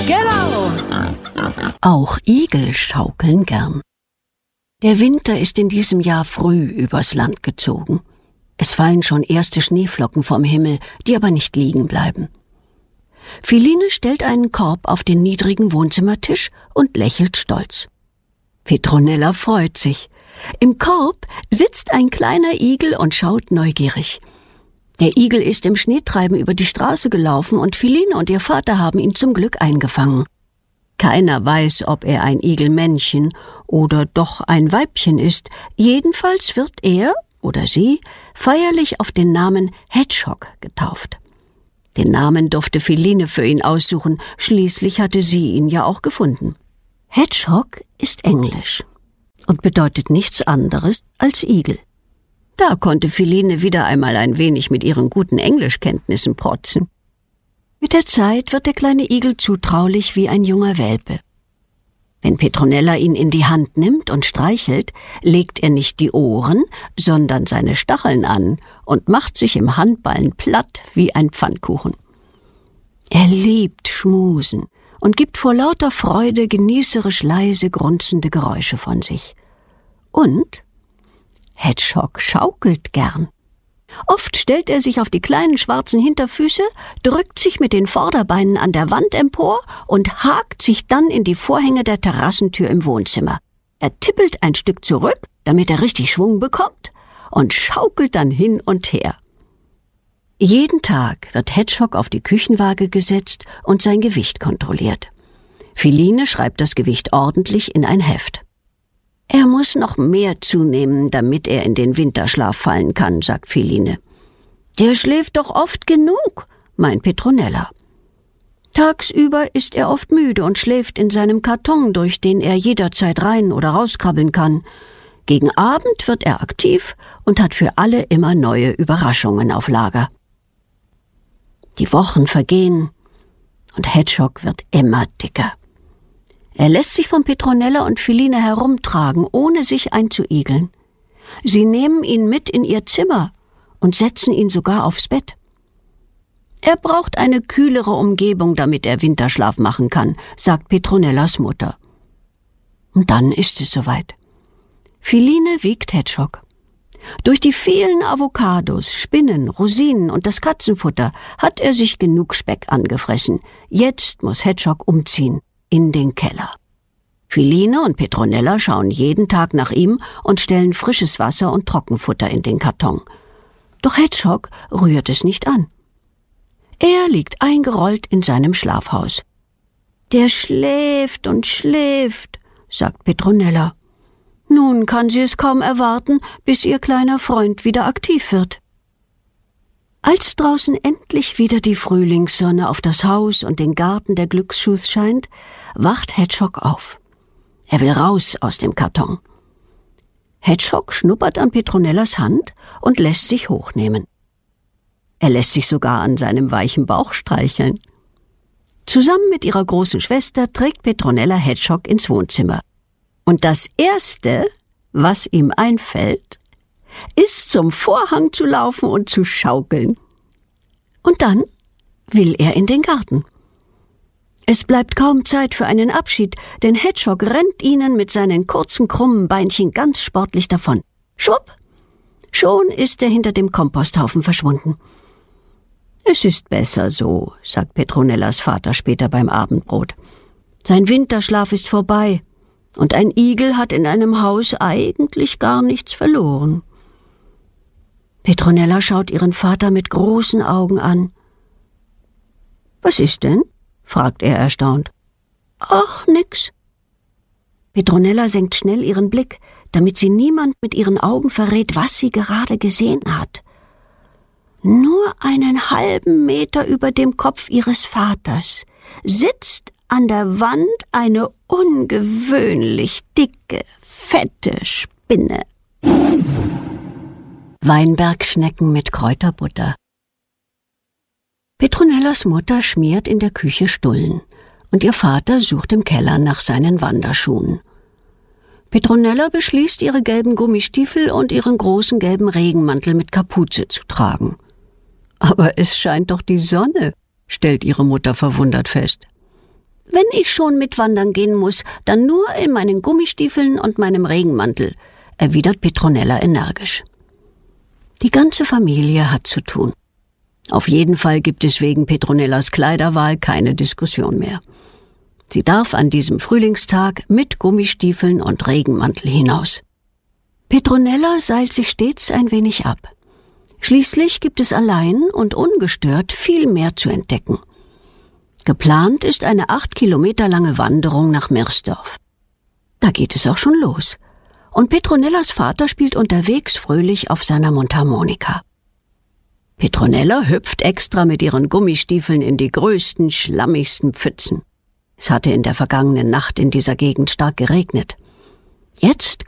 Genau! Auch Igel schaukeln gern. Der Winter ist in diesem Jahr früh übers Land gezogen. Es fallen schon erste Schneeflocken vom Himmel, die aber nicht liegen bleiben. Philine stellt einen Korb auf den niedrigen Wohnzimmertisch und lächelt stolz. Petronella freut sich. Im Korb sitzt ein kleiner Igel und schaut neugierig. Der Igel ist im Schneetreiben über die Straße gelaufen und Philine und ihr Vater haben ihn zum Glück eingefangen. Keiner weiß, ob er ein Igelmännchen oder doch ein Weibchen ist. Jedenfalls wird er oder sie feierlich auf den Namen Hedgehog getauft. Den Namen durfte Philine für ihn aussuchen, schließlich hatte sie ihn ja auch gefunden. Hedgehog ist Englisch und bedeutet nichts anderes als Igel. Da konnte Philine wieder einmal ein wenig mit ihren guten Englischkenntnissen protzen. Mit der Zeit wird der kleine Igel zutraulich wie ein junger Welpe. Wenn Petronella ihn in die Hand nimmt und streichelt, legt er nicht die Ohren, sondern seine Stacheln an und macht sich im Handballen platt wie ein Pfannkuchen. Er liebt Schmusen und gibt vor lauter Freude genießerisch leise, grunzende Geräusche von sich. Und Hedgehog schaukelt gern. Oft stellt er sich auf die kleinen schwarzen Hinterfüße, drückt sich mit den Vorderbeinen an der Wand empor und hakt sich dann in die Vorhänge der Terrassentür im Wohnzimmer. Er tippelt ein Stück zurück, damit er richtig Schwung bekommt, und schaukelt dann hin und her. Jeden Tag wird Hedgehog auf die Küchenwaage gesetzt und sein Gewicht kontrolliert. Philine schreibt das Gewicht ordentlich in ein Heft. Er muss noch mehr zunehmen, damit er in den Winterschlaf fallen kann, sagt Philine. Der schläft doch oft genug, meint Petronella. Tagsüber ist er oft müde und schläft in seinem Karton, durch den er jederzeit rein oder rauskrabbeln kann. Gegen Abend wird er aktiv und hat für alle immer neue Überraschungen auf Lager. Die Wochen vergehen und Hedgehog wird immer dicker. Er lässt sich von Petronella und Philine herumtragen, ohne sich einzuigeln. Sie nehmen ihn mit in ihr Zimmer und setzen ihn sogar aufs Bett. Er braucht eine kühlere Umgebung, damit er Winterschlaf machen kann, sagt Petronellas Mutter. Und dann ist es soweit. Philine wiegt Hedgehog. Durch die vielen Avocados, Spinnen, Rosinen und das Katzenfutter hat er sich genug Speck angefressen. Jetzt muss Hedgehog umziehen. In den Keller. Philine und Petronella schauen jeden Tag nach ihm und stellen frisches Wasser und Trockenfutter in den Karton. Doch Hedgehog rührt es nicht an. Er liegt eingerollt in seinem Schlafhaus. Der schläft und schläft, sagt Petronella. Nun kann sie es kaum erwarten, bis ihr kleiner Freund wieder aktiv wird. Als draußen endlich wieder die Frühlingssonne auf das Haus und den Garten der Glücksschuss scheint, wacht Hedgehog auf. Er will raus aus dem Karton. Hedgehog schnuppert an Petronellas Hand und lässt sich hochnehmen. Er lässt sich sogar an seinem weichen Bauch streicheln. Zusammen mit ihrer großen Schwester trägt Petronella Hedgehog ins Wohnzimmer. Und das Erste, was ihm einfällt, ist zum Vorhang zu laufen und zu schaukeln. Und dann will er in den Garten. Es bleibt kaum Zeit für einen Abschied, denn Hedgehog rennt ihnen mit seinen kurzen, krummen Beinchen ganz sportlich davon. Schwupp! Schon ist er hinter dem Komposthaufen verschwunden. Es ist besser so, sagt Petronellas Vater später beim Abendbrot. Sein Winterschlaf ist vorbei und ein Igel hat in einem Haus eigentlich gar nichts verloren. Petronella schaut ihren Vater mit großen Augen an. »Was ist denn?« fragt er erstaunt. »Ach, nix.« Petronella senkt schnell ihren Blick, damit sie niemand mit ihren Augen verrät, was sie gerade gesehen hat. Nur einen halben Meter über dem Kopf ihres Vaters sitzt an der Wand eine ungewöhnlich dicke, fette Spinne. Weinbergschnecken mit Kräuterbutter. Petronellas Mutter schmiert in der Küche Stullen und ihr Vater sucht im Keller nach seinen Wanderschuhen. Petronella beschließt, ihre gelben Gummistiefel und ihren großen gelben Regenmantel mit Kapuze zu tragen. Aber es scheint doch die Sonne, stellt ihre Mutter verwundert fest. Wenn ich schon mitwandern gehen muss, dann nur in meinen Gummistiefeln und meinem Regenmantel, erwidert Petronella energisch. Die ganze Familie hat zu tun. Auf jeden Fall gibt es wegen Petronellas Kleiderwahl keine Diskussion mehr. Sie darf an diesem Frühlingstag mit Gummistiefeln und Regenmantel hinaus. Petronella seilt sich stets ein wenig ab. Schließlich gibt es allein und ungestört viel mehr zu entdecken. Geplant ist eine 8 Kilometer lange Wanderung nach Mersdorf. Da geht es auch schon los. Und Petronellas Vater spielt unterwegs fröhlich auf seiner Mundharmonika. Petronella hüpft extra mit ihren Gummistiefeln in die größten, schlammigsten Pfützen. Es hatte in der vergangenen Nacht in dieser Gegend stark geregnet. Jetzt